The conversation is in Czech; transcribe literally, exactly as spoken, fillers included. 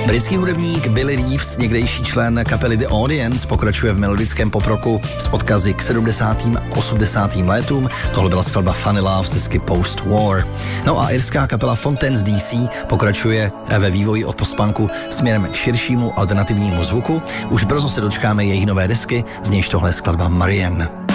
Britský hudebník Billy Reeves, někdejší člen kapely The Audience, pokračuje v melodickém poproku s odkazy k sedmdesátým a osmdesátým letům. Tohle byla skladba Funny Love z desky Post War. No a irská kapela Fontaines D C pokračuje ve vývoji od postpunku směrem k širšímu alternativnímu zvuku. Už brzo se dočkáme jejich nové desky, z nějž tohle je skladba Marianne.